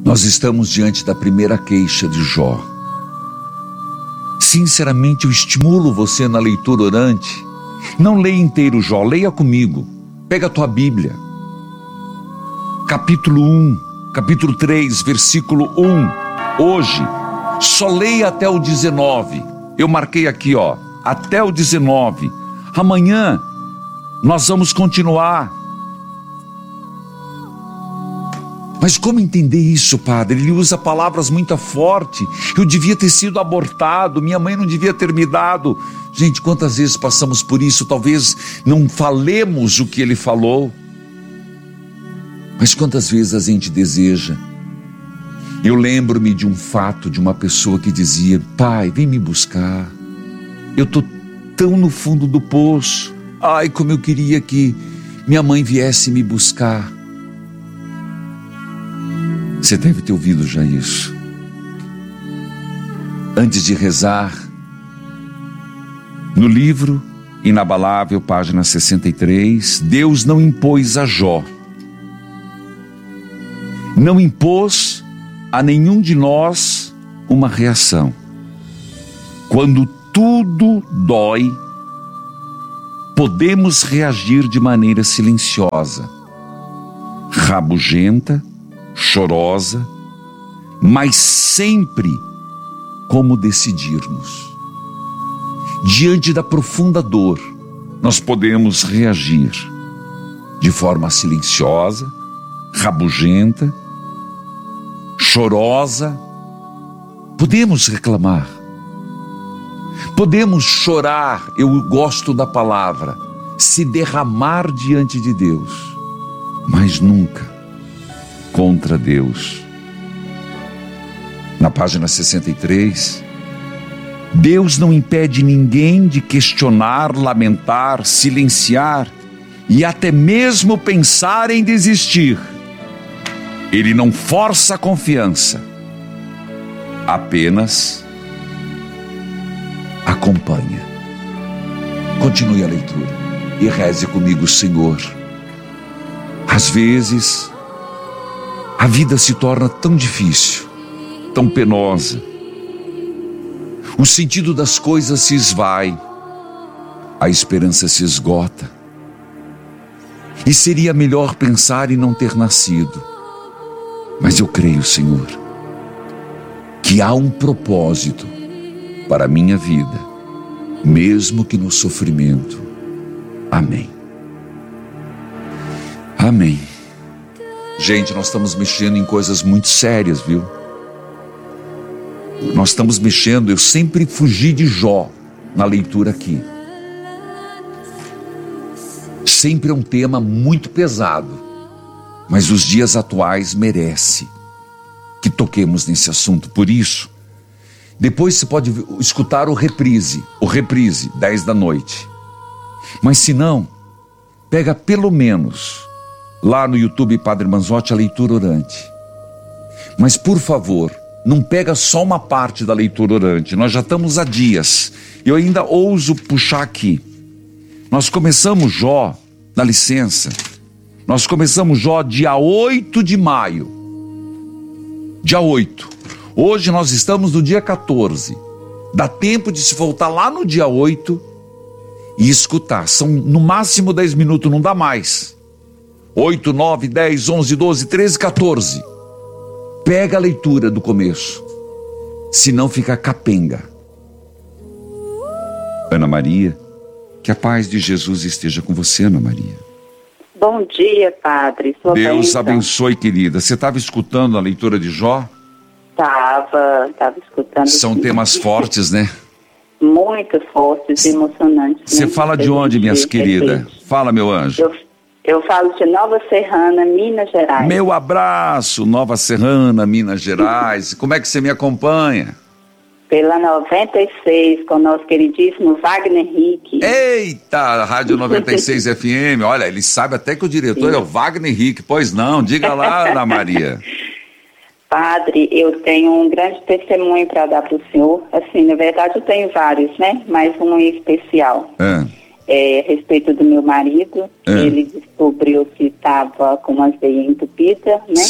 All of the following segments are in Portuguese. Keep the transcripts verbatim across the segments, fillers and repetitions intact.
Nós estamos diante da primeira queixa de Jó. Sinceramente, eu estimulo você na leitura orante. Não leia inteiro Jó, leia comigo. Pega a tua Bíblia. Capítulo um, capítulo três, versículo um. Hoje, só leia até o dezenove. Eu marquei aqui, ó, até o dezenove. Amanhã, nós vamos continuar. Mas como entender isso, padre? Ele usa palavras muito fortes. Eu devia ter sido abortado, minha mãe não devia ter me dado. Gente, quantas vezes passamos por isso? Talvez não falemos o que ele falou. Mas quantas vezes a gente deseja? Eu lembro-me de um fato de uma pessoa que dizia: pai, vem me buscar. Eu estou tão no fundo do poço. Ai, como eu queria que minha mãe viesse me buscar. Você deve ter ouvido já isso. Antes de rezar, no livro Inabalável, página sessenta e três, Deus não impôs a Jó, não impôs a nenhum de nós uma reação. Quando tudo dói, podemos reagir de maneira silenciosa, rabugenta, chorosa, mas sempre como decidirmos. Diante da profunda dor, nós podemos reagir de forma silenciosa, rabugenta, chorosa. Podemos reclamar, podemos chorar, eu gosto da palavra, se derramar diante de Deus, mas nunca contra Deus. Na página sessenta e três, Deus não impede ninguém de questionar, lamentar, silenciar e até mesmo pensar em desistir. Ele não força a confiança, apenas acompanha. Continue a leitura e reze comigo, Senhor. Às vezes, a vida se torna tão difícil, tão penosa. O sentido das coisas se esvai, a esperança se esgota. E seria melhor pensar em não ter nascido. Mas eu creio, Senhor, que há um propósito para a minha vida, mesmo que no sofrimento. Amém. Amém. Gente, nós estamos mexendo em coisas muito sérias, viu? Nós estamos mexendo, eu sempre fugi de Jó na leitura aqui. Sempre é um tema muito pesado, mas os dias atuais merecem que toquemos nesse assunto. Por isso, depois você pode escutar o reprise, o reprise, dez da noite. Mas se não, pega pelo menos lá no YouTube Padre Manzotti a leitura orante. Mas por favor, não pega só uma parte da leitura orante. Nós já estamos há dias. Eu ainda ouso puxar aqui. Nós começamos Jó, dá licença, nós começamos Jó dia oito de maio. Dia oito. Hoje nós estamos no dia quatorze. Dá tempo de se voltar lá no dia oito e escutar. São no máximo dez minutos, não dá mais. oito, nove, dez, onze, doze, treze, quatorze. Pega a leitura do começo, senão fica capenga. Ana Maria, que a paz de Jesus esteja com você, Ana Maria. Bom dia, padre. Sua Deus bênção. abençoe, querida. Você estava escutando a leitura de Jó? Estava, estava escutando. São sim. temas fortes, né? Muito fortes e emocionantes. Você né? fala de onde, minhas queridas? Fala, meu anjo. Eu, eu falo de Nova Serrana, Minas Gerais. Meu abraço, Nova Serrana, Minas Gerais. Como é que você me acompanha? Pela noventa e seis, com o nosso queridíssimo Wagner Henrique. Eita, Rádio noventa e seis F M. Olha, ele sabe até que o diretor Sim. é o Wagner Henrique. Pois não, diga lá, Ana Maria. Padre, eu tenho um grande testemunho para dar para o senhor. Assim, na verdade eu tenho vários, né? Mas um em especial. É. É, a respeito do meu marido. É. Ele descobriu que estava com uma veia entupida, né? Sim.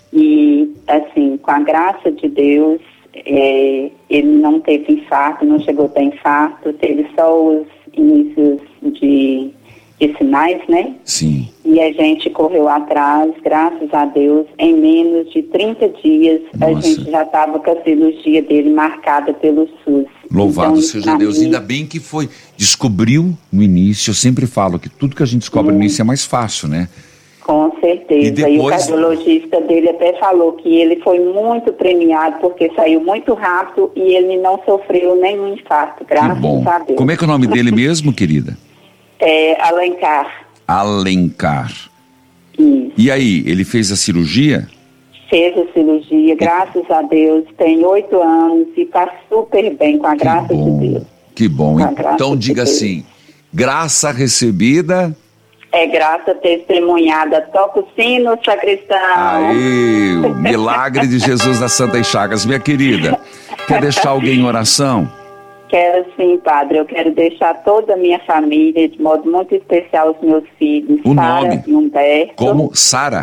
E, assim, com a graça de Deus, é, ele não teve infarto, não chegou a ter infarto, teve só os inícios de, de sinais, né? Sim. E a gente correu atrás, graças a Deus, em menos de trinta dias, Nossa. a gente já estava com a cirurgia dele marcada pelo SUS. Louvado Então, seja pra Deus, mim, ainda bem que foi, descobriu no início, eu sempre falo que tudo que a gente descobre Hum. no início é mais fácil, né? Com certeza. E depois- E o cardiologista dele até falou que ele foi muito premiado porque saiu muito rápido e ele não sofreu nenhum infarto, Que graças bom. a Deus. Como é que é o nome dele mesmo, querida? É, Alencar. Alencar. Isso. E aí, ele fez a cirurgia? Fez a cirurgia, graças a Deus, tem oito anos e está super bem, com a Que graça bom, de Deus. que bom. Com a graça Então de diga Deus. assim, graça recebida, É graça testemunhada. Toca o sino, sacristão. aí, o milagre de Jesus das Santas Chagas. Minha querida, quer deixar alguém em oração? Quero sim, padre. Eu quero deixar toda a minha família, de modo muito especial os meus filhos, O Sara nome? e Humberto. Como? Sara?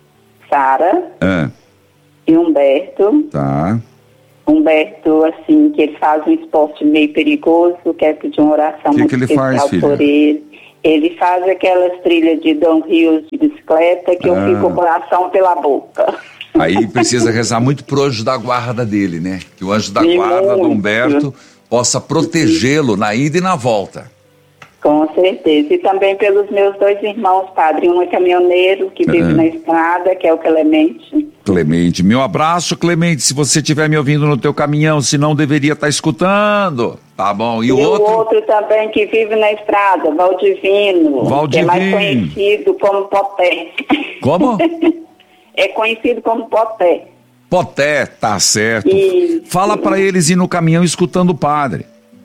Sara Ah, e Humberto. tá. Humberto, assim, que ele faz um esporte meio perigoso, quero pedir uma oração Que muito que ele especial faz, filha? por ele. Ele faz aquelas trilhas de downhill de bicicleta que eu Ah. fico com o coração pela boca. Aí precisa rezar muito pro anjo da guarda dele, né? Que o anjo da E guarda do muito. Humberto possa protegê-lo na ida e na volta. Com certeza. E também pelos meus dois irmãos, padre. Um é caminhoneiro, que vive Ah. na estrada, que é o Clemente. Clemente, meu abraço, Clemente, se você estiver me ouvindo no teu caminhão, se não deveria estar escutando, tá bom? E, E o outro? o outro também que vive na estrada, Valdivino. Valdivino. Que é mais conhecido como Poté. Como? É conhecido como Poté. Poté, tá certo. Isso. Fala pra eles ir no caminhão escutando o padre.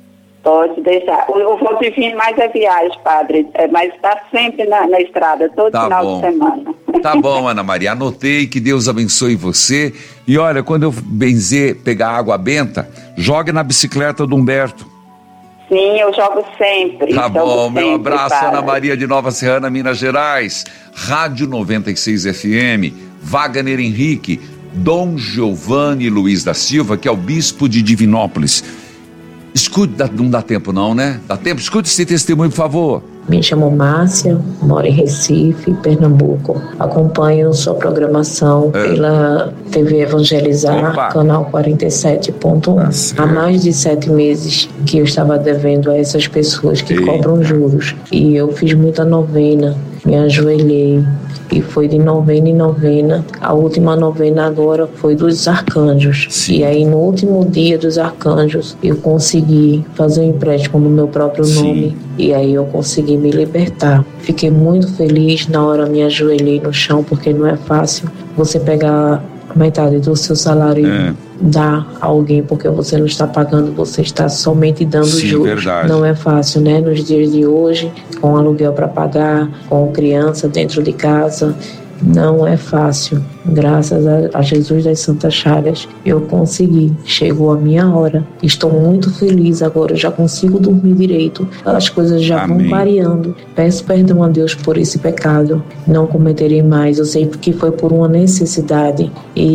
Pode deixar. O, o Valdivino mais é viagem, padre. É, mas está sempre na, na estrada, todo Tá final bom. de semana. Tá bom, Ana Maria, anotei, que Deus abençoe você. E olha, quando eu benzer, pegar água benta, jogue na bicicleta do Humberto. Sim, eu jogo sempre. Tá jogo bom, meu sempre, abraço, padre. Ana Maria de Nova Serrana, Minas Gerais. Rádio noventa e seis F M, Wagner Henrique, Dom Giovanni Luiz da Silva, que é o bispo de Divinópolis. Escute, dá- não dá tempo não, né? Dá tempo? Escute esse testemunho, por favor. Me chamo Márcia, moro em Recife, Pernambuco. Acompanho sua programação É. pela T V Evangelizar, Opa. canal quarenta e sete ponto um. Tá certo. Há mais de sete meses que eu estava devendo a essas pessoas que Ei. cobram juros. E eu fiz muita novena, me ajoelhei. E foi de novena em novena. A última novena agora foi dos arcanjos. Sim. E aí no último dia dos arcanjos eu consegui fazer um empréstimo no meu próprio Sim. nome. E aí eu consegui me libertar. Fiquei muito feliz, na hora me ajoelhei no chão, porque não é fácil você pegar metade do seu salário É. e dar a alguém, porque você não está pagando, você está somente dando Sim, juros. verdade. Não é fácil, né? Nos dias de hoje, com aluguel para pagar, com criança dentro de casa, não é fácil. Graças a, a Jesus das Santas Chagas, eu consegui. Chegou a minha hora. Estou muito feliz agora, eu já consigo dormir direito. As coisas já Amém. vão variando. Peço perdão a Deus por esse pecado. Não cometerei mais. Eu sei que foi por uma necessidade.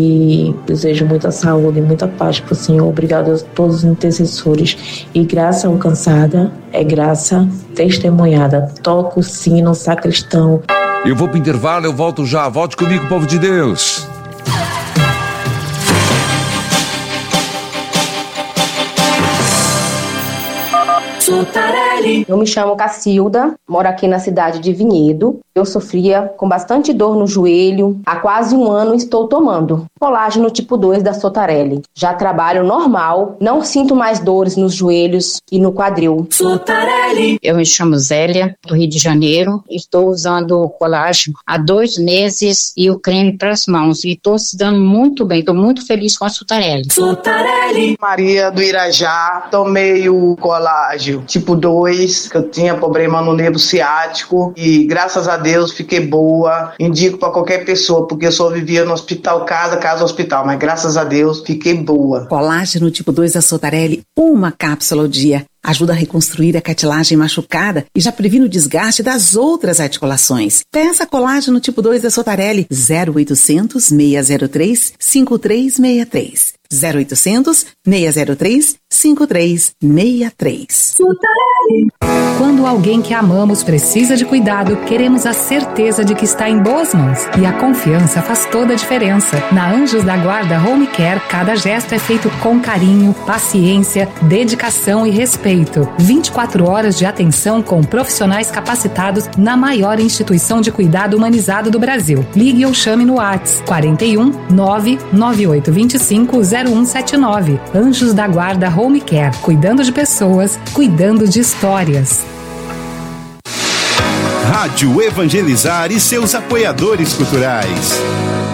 E desejo muita saúde, muita paz para o Senhor. Obrigado a todos os intercessores. E graça alcançada é graça testemunhada. Toca o sino, sacristão. Eu vou pro intervalo, eu volto já. Volte comigo, povo de Deus. Eu me chamo Cacilda, moro aqui na cidade de Vinhedo. Eu sofria com bastante dor no joelho. Há quase um ano estou tomando colágeno tipo dois da Sotarelli. Já trabalho normal, não sinto mais dores nos joelhos e no quadril. Eu me chamo Zélia, do Rio de Janeiro. Estou usando o colágeno há dois meses e o creme para as mãos. E estou se dando muito bem, estou muito feliz com a Sotarelli. Maria do Irajá, tomei o colágeno tipo dois, que eu tinha problema no nervo ciático e graças a Deus fiquei boa. Indico para qualquer pessoa, porque eu só vivia no hospital casa, casa hospital, mas graças a Deus fiquei boa. Colágeno tipo dois da Sotarelli, uma cápsula ao dia. Ajuda a reconstruir a cartilagem machucada e já previne o desgaste das outras articulações. Peça colágeno tipo dois da Sotarelli. zero oitocentos, seis zero três, cinco três seis três. zero oitocentos, seis zero três, cinco três seis três. Quando alguém que amamos precisa de cuidado, queremos a certeza de que está em boas mãos. E a confiança faz toda a diferença. Na Anjos da Guarda Home Care, cada gesto é feito com carinho, paciência, dedicação e respeito. vinte e quatro horas de atenção com profissionais capacitados na maior instituição de cuidado humanizado do Brasil. Ligue ou chame no WhatsApp quarenta e um, nove nove oito dois cinco, zero um sete nove. Anjos da Guarda Home Care, cuidando de pessoas, cuidando de histórias. Rádio Evangelizar e seus apoiadores culturais.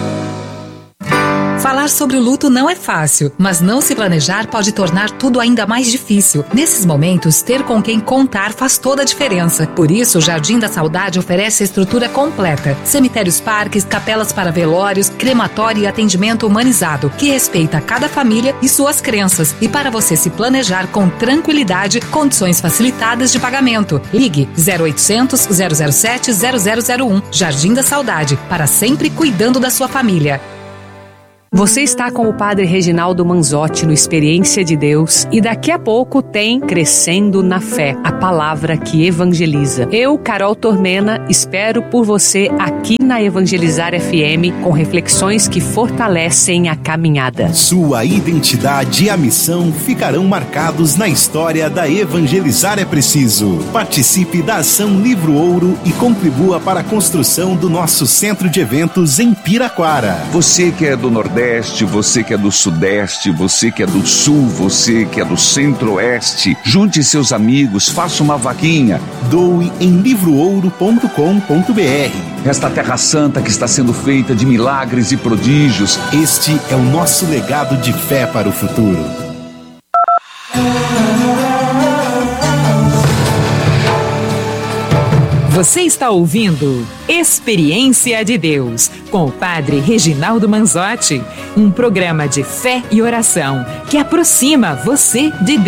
Falar sobre o luto não é fácil, mas não se planejar pode tornar tudo ainda mais difícil. Nesses momentos, ter com quem contar faz toda a diferença. Por isso, o Jardim da Saudade oferece a estrutura completa. Cemitérios, parques, capelas para velórios, crematório e atendimento humanizado, que respeita cada família e suas crenças. E para você se planejar com tranquilidade, condições facilitadas de pagamento. Ligue zero oitocentos, zero zero sete, zero zero zero um. Jardim da Saudade, para sempre cuidando da sua família. Você está com o Padre Reginaldo Manzotti no Experiência de Deus e daqui a pouco tem Crescendo na Fé, a palavra que evangeliza. Eu, Carol Tormena, espero por você aqui na Evangelizar F M com reflexões que fortalecem a caminhada. Sua identidade e a missão ficarão marcados na história da Evangelizar é Preciso. Participe da ação Livro Ouro e contribua para a construção do nosso centro de eventos em Piraquara. Você que é do Nordeste, você que é do Sudeste, você que é do Sul, você que é do Centro-Oeste, junte seus amigos, faça uma vaquinha. Doe em livro ouro ponto com ponto b r. Esta Terra Santa que está sendo feita de milagres e prodígios. Este é o nosso legado de fé para o futuro. Você está ouvindo Experiência de Deus, com o Padre Reginaldo Manzotti, um programa de fé e oração que aproxima você de Deus.